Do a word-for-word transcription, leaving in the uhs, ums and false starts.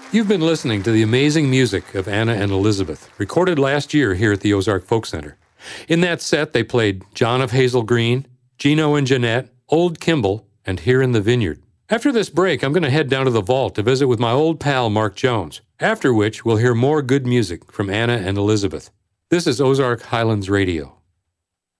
You've been listening to the amazing music of Anna and Elizabeth, recorded last year here at the Ozark Folk Center. In that set, they played John of Hazel Green, Gino and Jeanette, Old Kimball, and Here in the Vineyard. After this break, I'm going to head down to the vault to visit with my old pal Mark Jones, after which we'll hear more good music from Anna and Elizabeth. This is Ozark Highlands Radio.